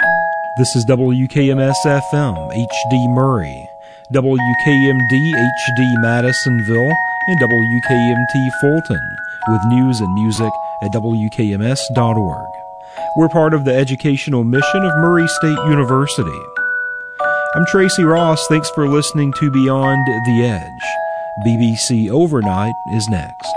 This is WKMS-FM, HD Murray, WKMD HD Madisonville, and WKMT Fulton, with news and music at WKMS.org. We're part of the educational mission of Murray State University. I'm Tracy Ross. Thanks for listening to Beyond the Edge. BBC Overnight is next.